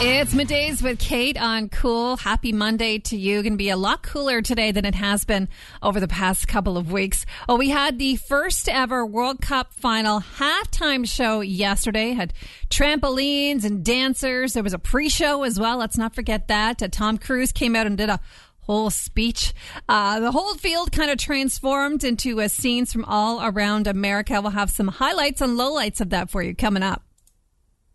It's Middays with Kate on Cool. Happy Monday to you. Going to be a lot cooler today than it has been over the past couple of weeks. Oh, we had the first ever World Cup final halftime show yesterday. Had trampolines and dancers. There was a pre-show as well. Let's not forget that. Tom Cruise came out and did a whole speech. The whole field kind of transformed into scenes from all around America. We'll have some highlights and lowlights of that for you coming up.